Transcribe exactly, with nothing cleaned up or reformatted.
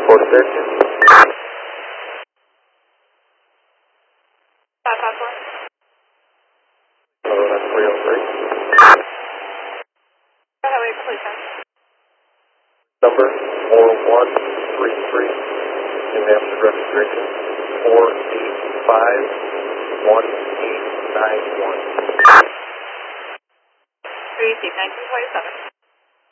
four six. five five four. Hello, that's three oh three. Highway, please. Number four one three three. New Hampshire registration four eight five one eight nine one. three eight nineteen twenty-seven.